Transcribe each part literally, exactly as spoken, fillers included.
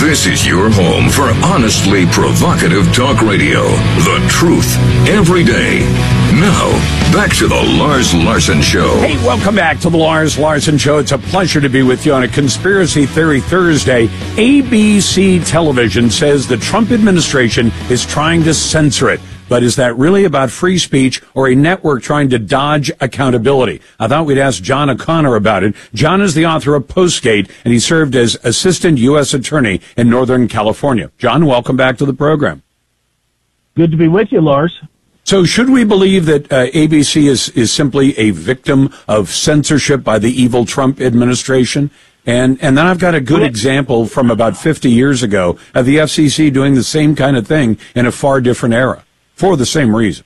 This is your home for honestly provocative talk radio. The truth, every day. Now, back to the Lars Larson Show. Hey, welcome back to the Lars Larson Show. It's a pleasure to be with you on a Conspiracy Theory Thursday. A B C Television says the Trump administration is trying to censor it. But is that really about free speech or a network trying to dodge accountability? I thought we'd ask John O'Connor about it. John is the author of Postgate, and he served as assistant U S attorney in Northern California. John, welcome back to the program. Good to be with you, Lars. So should we believe that uh, A B C is, is simply a victim of censorship by the evil Trump administration? And and then I've got a good example from about fifty years ago of the F C C doing the same kind of thing in a far different era for the same reason.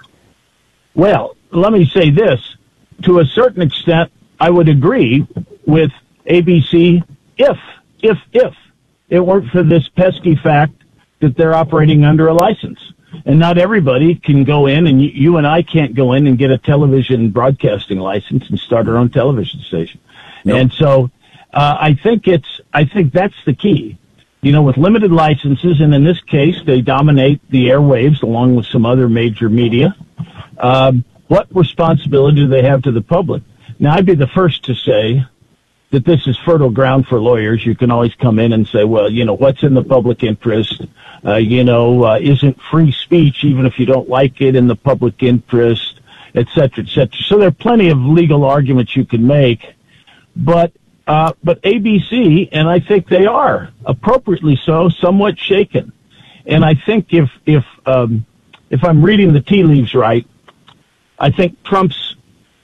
Well, let me say this. To a certain extent, I would agree with A B C if, if, if it weren't for this pesky fact that they're operating under a license. And not everybody can go in, and you, you and I can't go in and get a television broadcasting license and start our own television station. Nope. And so uh, I think it's, I think that's the key. You know, with limited licenses, and in this case, they dominate the airwaves along with some other major media. Um, what responsibility do they have to the public? Now, I'd be the first to say that this is fertile ground for lawyers. You can always come in and say, well, you know, what's in the public interest? Uh, you know, uh, isn't free speech, even if you don't like it, in the public interest, et cetera, et cetera. So there are plenty of legal arguments you can make. But Uh, but A B C, and I think they are, appropriately so, somewhat shaken. And I think if, if, um, if I'm reading the tea leaves right, I think Trump's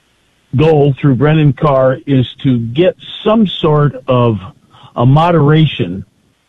goal through Brennan Carr is to get some sort of a moderation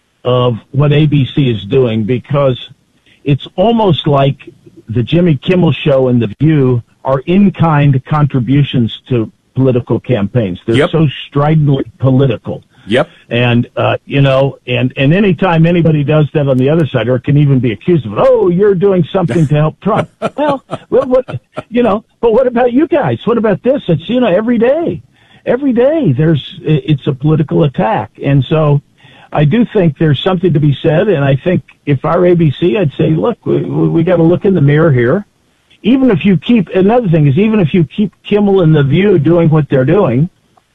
of what A B C is doing, because it's almost like the Jimmy Kimmel Show and The View are in-kind contributions to political campaigns. They're yep. so stridently political. Yep. And, uh, you know, and, and anytime anybody does that on the other side, or can even be accused of it, oh, you're doing something to help Trump. well, well, what, you know, but what about you guys? What about this? It's, you know, every day, every day there's, it's a political attack. And so I do think there's something to be said. And I think if our A B C, I'd say, look, we, we got to look in the mirror here. Even if you keep, another thing is, even if you keep Kimmel and The View doing what they're doing,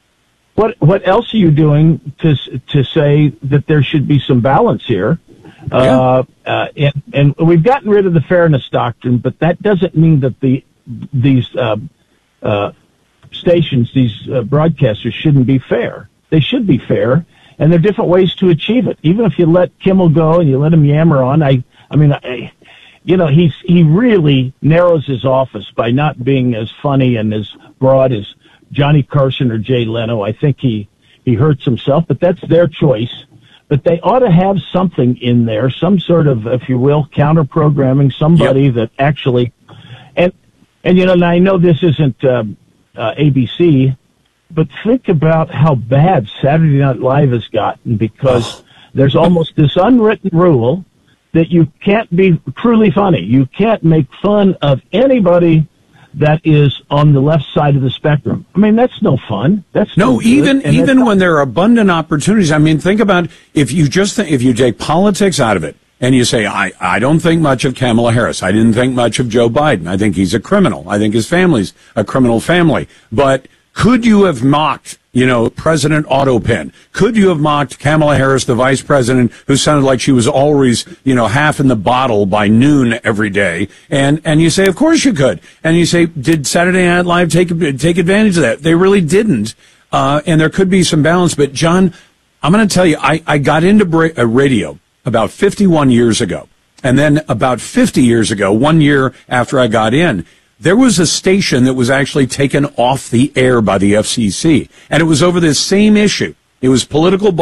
what what else are you doing to to say that there should be some balance here? Yeah. Uh, uh, and, and we've gotten rid of the fairness doctrine, but that doesn't mean that the these uh, uh, stations, these uh, broadcasters, shouldn't be fair. They should be fair, and there are different ways to achieve it. Even if you let Kimmel go and you let him yammer on, I I mean. I, You know, he's, he really narrows his office by not being as funny and as broad as Johnny Carson or Jay Leno. I think he, he hurts himself, but that's their choice. But they ought to have something in there, some sort of, if you will, counter-programming, somebody yep. that actually, and, and you know, and I know this isn't uh, uh, A B C, but think about how bad Saturday Night Live has gotten, because there's almost this unwritten rule that you can't be truly funny. You can't make fun of anybody that is on the left side of the spectrum. I mean, that's no fun. That's no, no even and even when there are abundant opportunities. I mean, think about if you just think, if you take politics out of it and you say, I I don't think much of Kamala Harris. I didn't think much of Joe Biden. I think he's a criminal. I think his family's a criminal family. But could you have mocked, you know, President Autopin? Could you have mocked Kamala Harris, the vice president, who sounded like she was always, you know, half in the bottle by noon every day? And and you say, of course you could. And you say, did Saturday Night Live take take advantage of that? They really didn't. Uh, and there could be some balance. But, John, I'm going to tell you, I, I got into bra- uh, radio about fifty-one years ago. And then about fifty years ago, one year after I got in, there was a station that was actually taken off the air by the F C C, and it was over this same issue. It was political